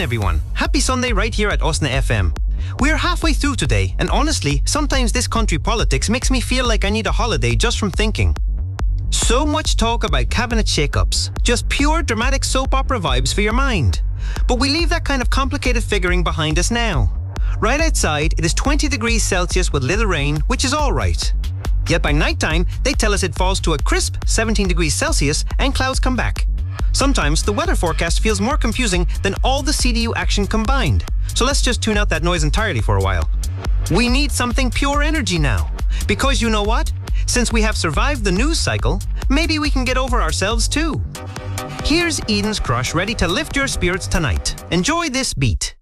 everyone. Happy Sunday right here at Osna FM. We're halfway through today, and honestly, sometimes this country politics makes me feel like I need a holiday just from thinking. So much talk about cabinet shake-ups, just pure dramatic soap opera vibes for your mind. But we leave that kind of complicated figuring behind us now. Right outside, it is 20 degrees Celsius with little rain, which is all right. Yet by nighttime, they tell us it falls to a crisp 17 degrees Celsius and clouds come back. Sometimes the weather forecast feels more confusing than all the CDU action combined. So let's just tune out that noise entirely for a while. We need something pure energy now. Because you know what? Since we have survived the news cycle, maybe we can get over ourselves too. Here's Eden's Crush ready to lift your spirits tonight. Enjoy this beat.